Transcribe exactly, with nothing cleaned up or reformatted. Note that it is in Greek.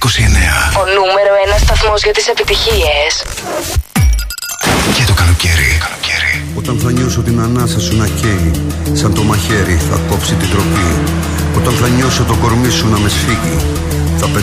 είκοσι εννέα. Ο νούμερο ένα σταθμός για τις επιτυχίες. Και το καλοκαίρι. καλοκαίρι. Όταν θα νιώσω την ανάσα σου να καίει, σαν το μαχαίρι θα κόψει την τροπή. Όταν θα νιώσω το κορμί σου να με σφίγγει, θα πετάξω